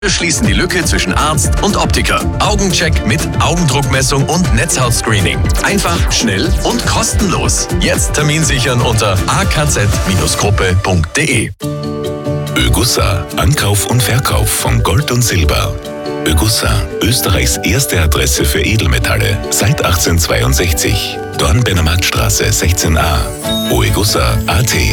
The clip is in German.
schließen die Lücke zwischen Arzt und Optiker. Augencheck mit Augendruckmessung und Netzhautscreening. Einfach, schnell und kostenlos. Jetzt Termin sichern unter akz-gruppe.de. Ögussa, Ankauf und Verkauf von Gold und Silber. Ögussa, Österreichs erste Adresse für Edelmetalle, seit 1862. Dornbirner Marktstraße 16a. oegussa.at